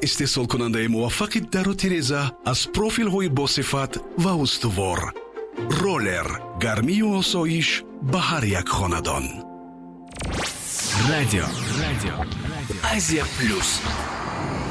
استحصال کننده موفق در تیرزه از پروفیل های با صفت و استوار. رولر، گرمی و آسایش به هر یک خاندان. رادیو Азия Плюс.